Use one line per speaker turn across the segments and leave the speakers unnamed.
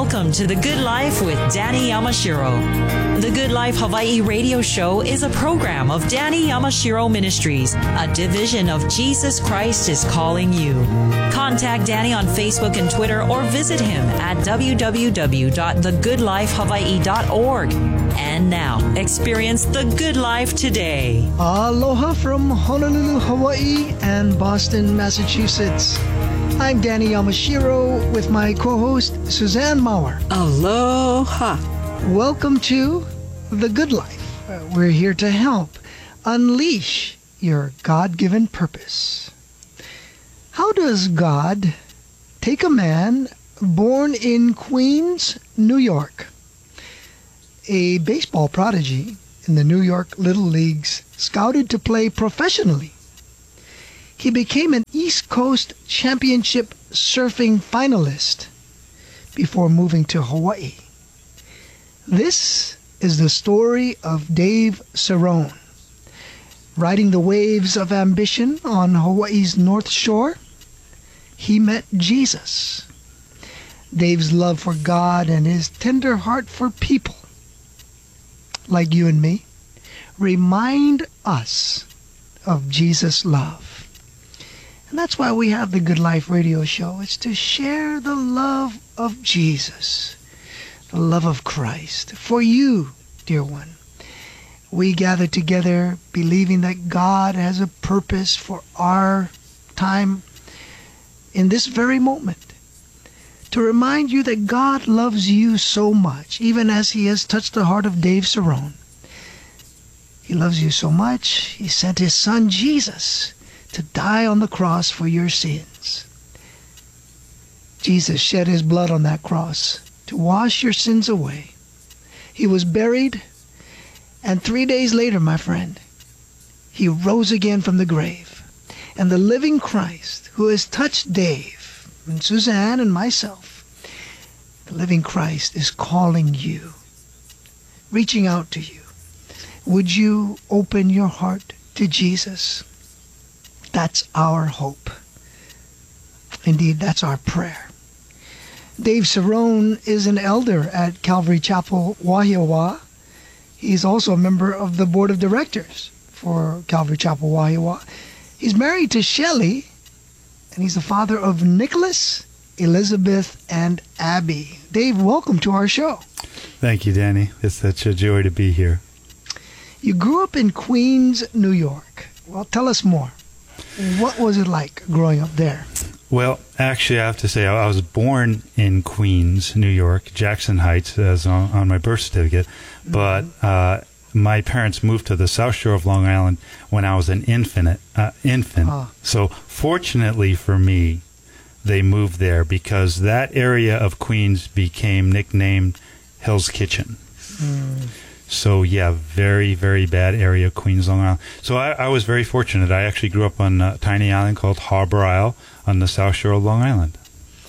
Welcome to The Good Life with Danny Yamashiro. The Good Life Hawaii radio show is a program of Danny Yamashiro Ministries, a division of Jesus Christ is Calling You. Contact Danny on Facebook and Twitter or visit him at www.thegoodlifehawaii.org. And now, experience the good life today.
Aloha from Honolulu, Hawaii and Boston, Massachusetts. I'm Danny Yamashiro with my co-host, Suzanne Maurer.
Aloha.
Welcome to The Good Life. We're here to help unleash your God-given purpose. How does God take a man born in Queens, New York, a baseball prodigy in the New York Little Leagues, scouted to play professionally? He became an East Coast Championship surfing finalist before moving to Hawaii. This is the story of Dave Cerrone. Riding the waves of ambition on Hawaii's North Shore, he met Jesus. Dave's love for God and his tender heart for people, like you and me, remind us of Jesus' love. And that's why we have the Good Life radio show. It's to share the love of Jesus, the love of Christ. For you, dear one, we gather together believing that God has a purpose for our time in this very moment. To remind you that God loves you so much, even as He has touched the heart of Dave Cerrone. He loves you so much, He sent His Son Jesus to die on the cross for your sins. Jesus shed His blood on that cross to wash your sins away. He was buried, and 3 days later, my friend, He rose again from the grave. And the living Christ, who has touched Dave and Suzanne and myself, the living Christ is calling you, reaching out to you. Would you open your heart to Jesus? That's our hope. Indeed, that's our prayer. Dave Cerrone is an elder at Calvary Chapel, Wahiawa. He's also a member of the board of directors for Calvary Chapel, Wahiawa. He's married to Shelley, and he's the father of Nicholas, Elizabeth, and Abby. Dave, welcome to our show.
Thank you, Danny. It's such a joy to be here.
You grew up in Queens, New York. Well, tell us more. What was it like growing up there?
Well, actually, I have to say I was born in Queens, New York, Jackson Heights, as on my birth certificate. But my parents moved to the South Shore of Long Island when I was an infant. So fortunately for me, they moved there because that area of Queens became nicknamed Hell's Kitchen. So, yeah, very, very bad area of Queens, Long Island. So I was very fortunate. I actually grew up on a tiny island called Harbor Isle on the South Shore of Long Island.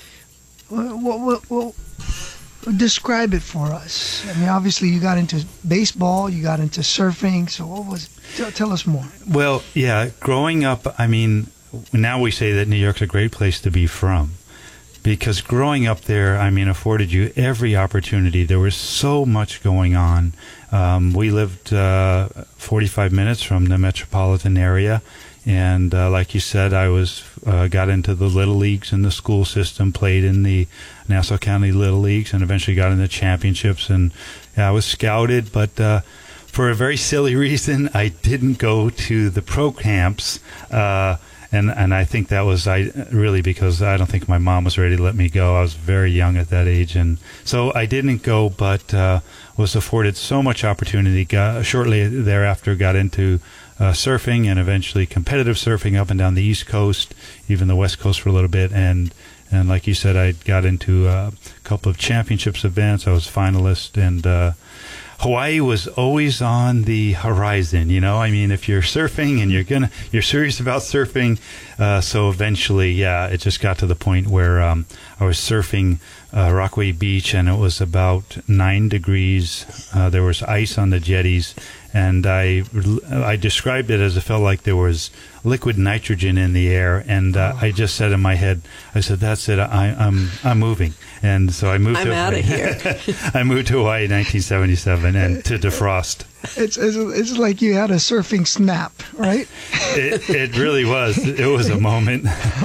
Well, describe it for us. I mean, obviously you got into baseball, you got into surfing, so what was it? Tell us more.
Well, yeah, growing up, I mean, now we say that New York's a great place to be from. Because growing up there, I mean, afforded you every opportunity. There was so much going on. We lived 45 minutes from the metropolitan area. And like you said, I got into the Little Leagues in the school system, played in the Nassau County Little Leagues, and eventually got into championships. And I was scouted, but for a very silly reason, I didn't go to the pro camps. And I think that was really because I don't think my mom was ready to let me go. I was very young at that age, and so I didn't go, but was afforded so much opportunity. Shortly thereafter, got into surfing and eventually competitive surfing up and down the East Coast, even the West Coast for a little bit. And like you said, I got into a couple of championships events. I was finalist, and Hawaii was always on the horizon, you know. I mean, if you're surfing and you're serious about surfing, so eventually, yeah, it just got to the point where I was surfing Rockaway Beach, and it was about 9 degrees. There was ice on the jetties, And I described it as it felt like there was liquid nitrogen in the air, and I just said in my head, I said, "That's it. I'm moving." And so I moved.
I'm out of here.
I moved to Hawaii in 1977 and to defrost.
It's like you had a surfing snap, right?
It really was. It was a moment.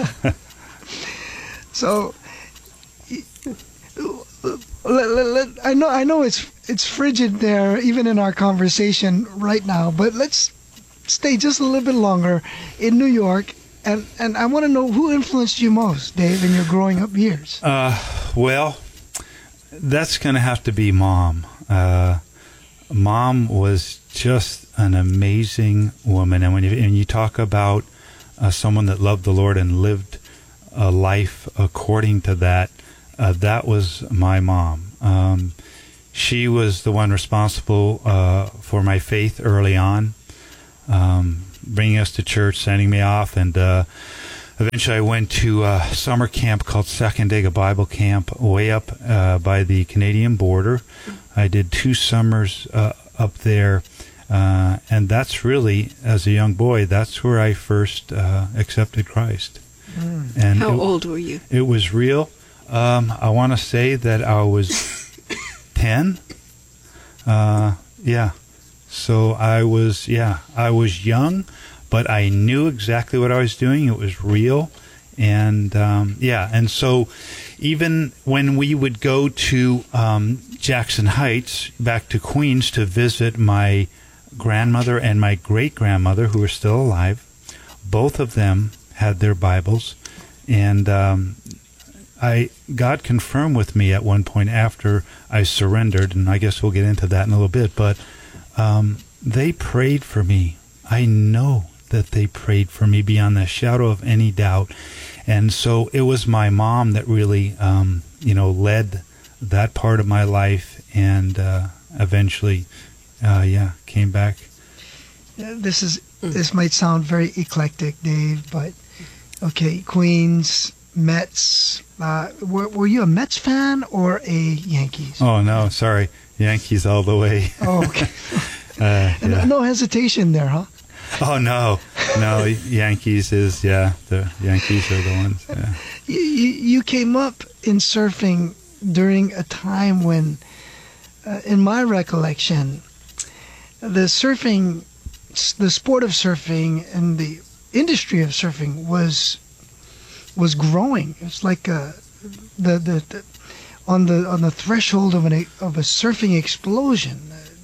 So, I know it's frigid there, even in our conversation right now. But let's stay just a little bit longer in New York, and I want to know who influenced you most, Dave, in your growing up years.
Well, that's going to have to be Mom. Mom was just an amazing woman, and when you talk about someone that loved the Lord and lived a life according to that, that was my mom. She was the one responsible for my faith early on, bringing us to church, sending me off, and eventually I went to a summer camp called Sacandaga Bible Camp way up by the Canadian border. I did 2 summers up there, and that's really, as a young boy, that's where I first accepted Christ. And
How old were you?
It was real. I want to say that I was 10. Yeah. So I was young, but I knew exactly what I was doing. It was real. And, and so even when we would go to Jackson Heights, back to Queens, to visit my grandmother and my great-grandmother, who are still alive, both of them had their Bibles, and God confirmed with me at one point after I surrendered, and I guess we'll get into that in a little bit, but they prayed for me. I know that they prayed for me beyond the shadow of any doubt, and so it was my mom that really, led that part of my life, and eventually, came back.
This might sound very eclectic, Dave, but okay, Queens, Mets. Were you a Mets fan or a Yankees?
Oh, no, sorry. Yankees all the way.
Oh, okay. No hesitation there, huh?
Oh, no. Yankees is, the Yankees are the ones. Yeah.
You came up in surfing during a time when, in my recollection, the sport of surfing and the industry of surfing was growing. It's like on the threshold of a surfing explosion.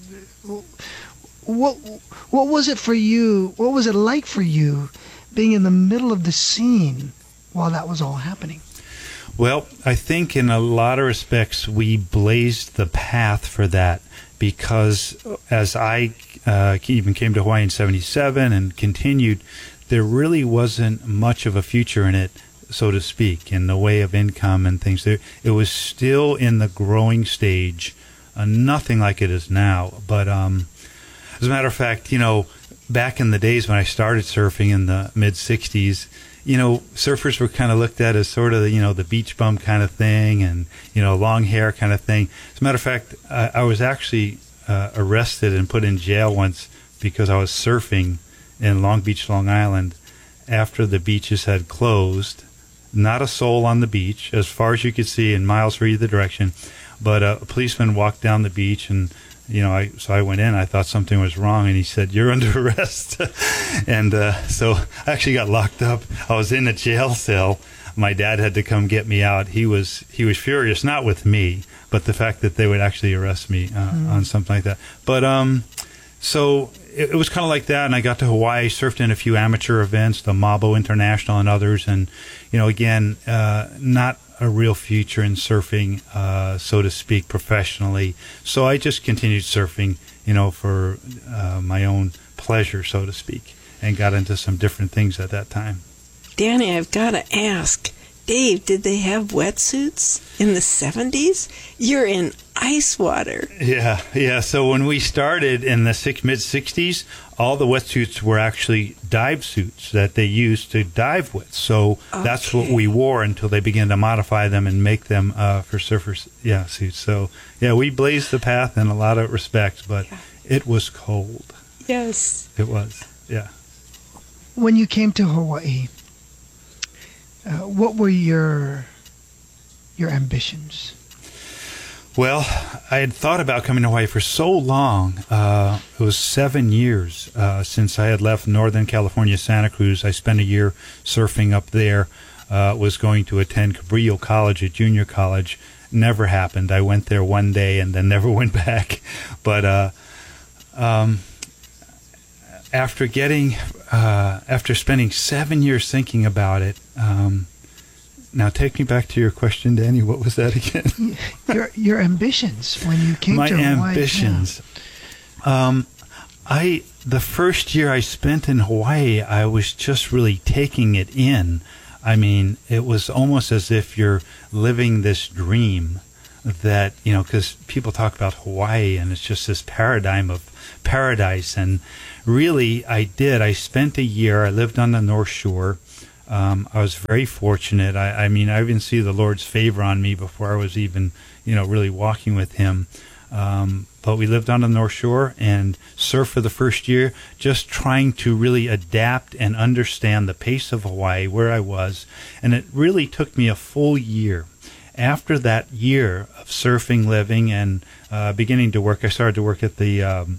What was it for you? What was it like for you being in the middle of the scene while that was all happening?
Well, I think in a lot of respects we blazed the path for that, because as I even came to Hawaii in 77 and continued, there really wasn't much of a future in it, so to speak, in the way of income and things. It was still in the growing stage, nothing like it is now. But as a matter of fact, back in the days when I started surfing in the mid-'60s, surfers were kind of looked at as sort of, the beach bum kind of thing, and, long hair kind of thing. As a matter of fact, I was actually arrested and put in jail once because I was surfing in Long Beach, Long Island, after the beaches had closed. Not a soul on the beach, as far as you could see in miles for either direction. But a policeman walked down the beach, and so I went in. I thought something was wrong, and he said, "You're under arrest." And so I actually got locked up. I was in a jail cell. My dad had to come get me out. He was furious, not with me, but the fact that they would actually arrest me on something like that. But so it was kind of like that, and I got to Hawaii, surfed in a few amateur events, the Mabo International and others, and again, not a real future in surfing, so to speak, professionally. So I just continued surfing, for my own pleasure, so to speak, and got into some different things at that time.
Danny, I've got to ask, Dave, did they have wetsuits in the 70s? You're in ice water.
Yeah. So when we started in the mid-'60s, all the wetsuits were actually dive suits that they used to dive with. So that's what we wore until they began to modify them and make them for surfers, suits. So, we blazed the path in a lot of respects, but it was cold.
Yes.
It was, yeah.
When you came to Hawaii, what were your ambitions?
Well, I had thought about coming to Hawaii for so long. It was 7 years since I had left Northern California, Santa Cruz. I spent a year surfing up there. Was going to attend Cabrillo College at junior college. Never happened. I went there one day and then never went back. But after spending 7 years thinking about it, now take me back to your question, Danny. What was that again?
Your ambitions when you came
to
Hawaii.
My ambitions. Yeah. The first year I spent in Hawaii, I was just really taking it in. I mean, it was almost as if you're living this dream that, because people talk about Hawaii and it's just this paradigm of paradise. And really, I did. I spent a year. I lived on the North Shore. I was very fortunate. I mean, I even see the Lord's favor on me before I was even, really walking with Him. But we lived on the North Shore and surfed for the first year, just trying to really adapt and understand the pace of Hawaii, where I was. And it really took me a full year. After that year of surfing, living, and beginning to work, I started to work at the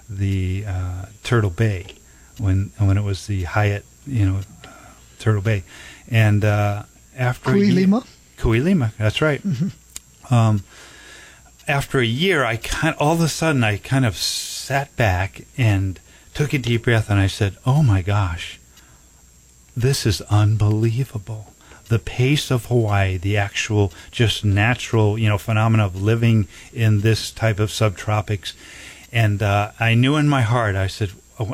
Turtle Bay when it was the Hyatt, Turtle Bay. And after Kuilima, that's right. Mm-hmm. After a year, all of a sudden, I kind of sat back and took a deep breath, and I said, "Oh my gosh, this is unbelievable." The pace of Hawaii, the actual just natural, phenomena of living in this type of subtropics. And I knew in my heart, I said, oh,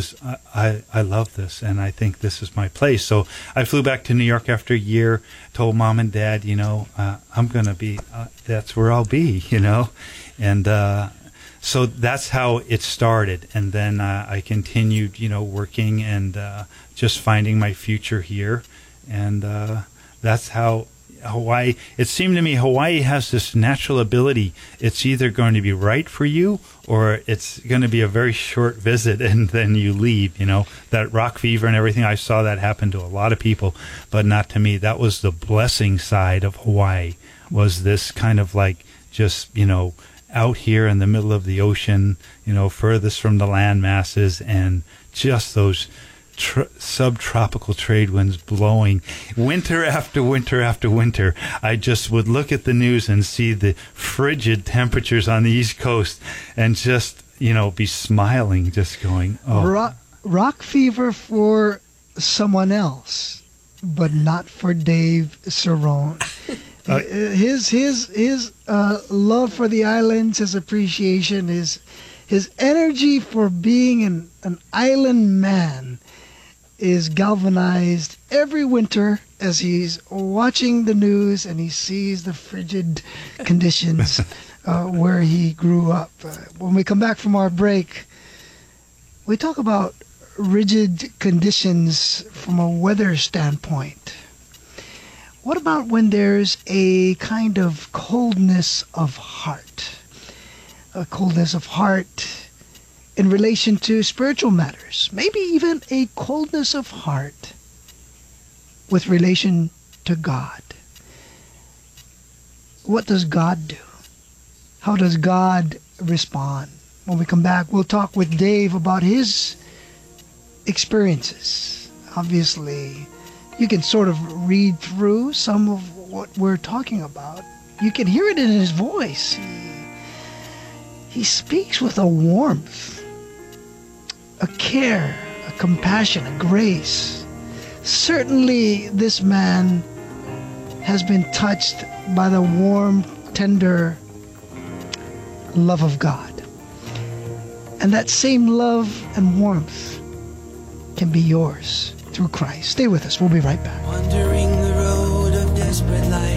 I love this, and I think this is my place. So I flew back to New York after a year, told Mom and Dad, I'm going to be, that's where I'll be, And so that's how it started. And then I continued, working and just finding my future here. And that's how Hawaii, it seemed to me Hawaii has this natural ability. It's either going to be right for you or it's going to be a very short visit and then you leave, that rock fever and everything. I saw that happen to a lot of people, but not to me. That was the blessing side of Hawaii, was this kind of like just, out here in the middle of the ocean, furthest from the land masses, and just those subtropical trade winds blowing winter after winter after winter. I just would look at the news and see the frigid temperatures on the East Coast and just, be smiling, just going, oh.
Rock fever for someone else, but not for Dave Cerrone. His love for the islands, his appreciation, his energy for being an island man is galvanized every winter as he's watching the news and he sees the frigid conditions where he grew up. When we come back from our break, we talk about rigid conditions from a weather standpoint. What about when there's a kind of coldness of heart? A coldness of heart in relation to spiritual matters, maybe even a coldness of heart with relation to God. What does God do? How does God respond? When we come back, we'll talk with Dave about his experiences. Obviously, you can sort of read through some of what we're talking about. You can hear it in his voice. He speaks with a warmth, a care, a compassion, a grace. Certainly this man has been touched by the warm, tender love of God. And that same love and warmth can be yours through Christ. Stay with us. We'll be right back.
Wandering the road of desperate life.